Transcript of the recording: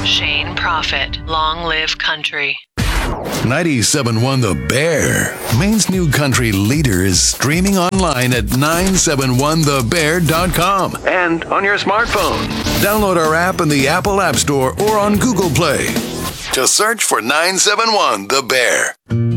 Shane Prophet, long live country. 97.1 The Bear, Maine's new country leader, is streaming online at 971thebear.com and on your smartphone. Download our app in the Apple App Store or on Google Play. Just search for 971 The Bear.